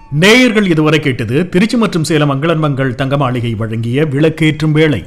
நேயர்கள் இதுவரை கேட்டது திருச்சி மற்றும் சேலம் மங்களன் மங்கள் தங்க மாளிகை வழங்கிய விளக்கேற்றும் வேளை.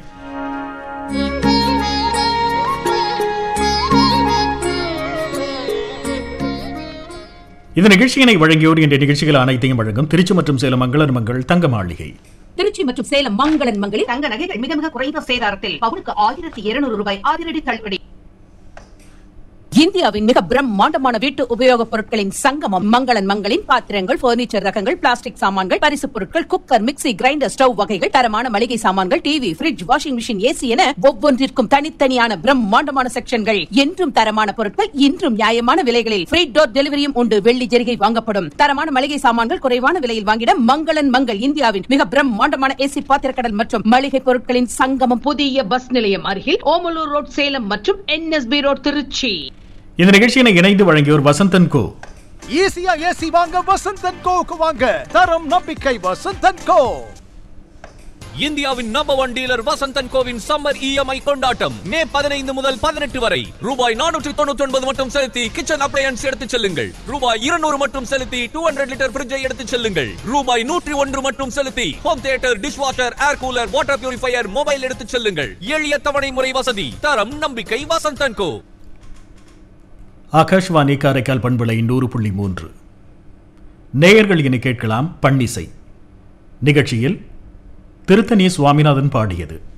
இந்த நிகழ்ச்சியினை வழங்கியோர் என்ற நிகழ்ச்சிகள் அனைத்தையும் வழங்கும் திருச்சி மற்றும் சேலம் மங்களன் மங்கள் தங்க மாளிகை. திருச்சி மற்றும் சேலம் மங்களன் மங்களில் தங்க நகைகள் மிக மிக குறைந்த சேதாரத்தில் பவுனுக்கு 1200 ரூபாய் அதிரடி தள்ளுபடி. இந்தியாவின் மிக பிரம்மாண்டமான வீட்டு உபயோகப் பொருட்களின் சங்கமம் மங்களன் மங்களின் பாத்திரங்கள், பர்னிச்சர் ரகங்கள், பிளாஸ்டிக் சாமான்கள், பரிசுப் பொருட்கள், குக்கர், மிக்ஸி, கிரைண்டர், ஸ்டவ் வகைகள், தரமான மளிகை சாமான்கள், TV, fridge, washing machine, AC என ஒவ்வொன்றிற்கும் தனித்தனியான பிரம்மாண்டமான செக்ஷன்கள். என்றும் தரமான பொருட்கள், இன்றும் நியாயமான விலைகளில் ஃப்ரீ டோர் டெலிவரியும் உண்டு. வெள்ளி ஜெரிகை வாங்கப்படும். தரமான மளிகை சாமான்கள் குறைவான விலையில் வாங்கிட மங்களன் மங்கள். இந்தியாவின் மிக பிரம்மாண்டமான ஏசி பாத்திரக்கடல் மற்றும் மளிகை பொருட்களின் சங்கமம். புதிய பஸ் நிலையம் அருகில் ஓமலூர் ரோட் சேலம் மற்றும் NSB ரோட் திருச்சி. இந்த நிகழ்ச்சியினை இணைந்து வழங்கியோர் வசந்தன் கோ. ஈஸியா ஏசி வாங்க வசந்தன் கோவுக்கு வாங்க. தரம் நம்பிக்கை வசந்தன் கோ. இந்தியாவின் number 1 dealer Vasanthan CoWIN summer EMI கொண்டாட்டம் மே 15 முதல் 18 வரை. ரூபாய் 499 மட்டும் செலுத்தி கிச்சன் அப்ளையன்ஸ் எடுத்துச் செல்லுங்கள். ரூபாய் 200 மட்டும் செலுத்தி 200 லிட்டர் ஃப்ரிட்ஜை எடுத்துச் செல்லுங்கள். ரூபாய் 101 மட்டும் செலுத்தி home theatre, dish washer, air cooler, water purifier, mobile எடுத்துச் செல்லுங்கள். எளிய தவணை முறை வசதி. தரம் நம்பிக்கை வசந்தன் கோ. ஆகாஷ்வாணி காரைக்கால் பண்பலை 100.3. நேயர்கள் இனி கேட்கலாம் பன்னிசை. நிகழ்ச்சியில் திருத்தணி சுவாமிநாதன் பாடியது.